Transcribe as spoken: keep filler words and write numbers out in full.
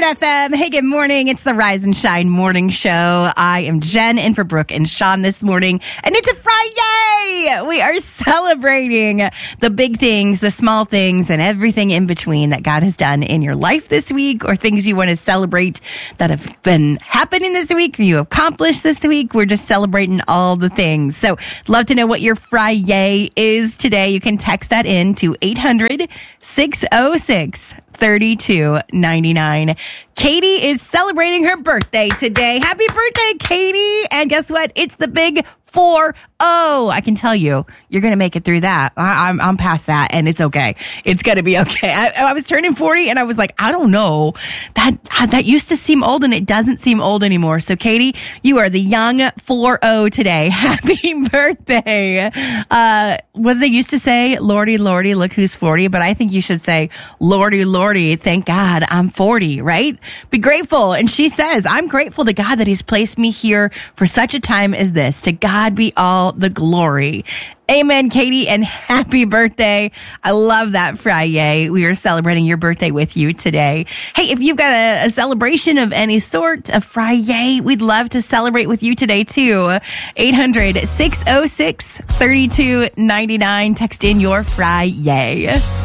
F M. Hey, good morning. It's the Rise and Shine Morning Show. I am Jen in for Brooke and Sean this morning, and it's a Friday. We are celebrating the big things, the small things, and everything in between that God has done in your life this week, or things you want to celebrate that have been happening this week or you accomplished this week. We're just celebrating all the things. So love to know what your Friday is today. You can text that in to eight hundred, six oh six, thirty-two ninety-nine. Katie is celebrating her birthday today. Happy birthday, Katie. And guess what? It's the big four oh. I can tell you, you're going to make it through that. I, I'm, I'm past that, and it's okay. It's going to be okay. I, I was turning forty, and I was like, I don't know. That that used to seem old, and it doesn't seem old anymore. So, Katie, you are the young four oh today. Happy birthday. Uh, what they used to say, Lordy, Lordy, look who's forty. But I think you should say, Lordy, Lordy, thank God I'm forty, right? Be grateful. And she says, I'm grateful to God that he's placed me here for such a time as this. To God be all the glory. Amen, Katie, and happy birthday. I love that Friday. We are celebrating your birthday with you today. Hey, if you've got a, a celebration of any sort, a Friday, we'd love to celebrate with you today, too. eight hundred, six oh six, thirty-two ninety-nine. Text in your Friday.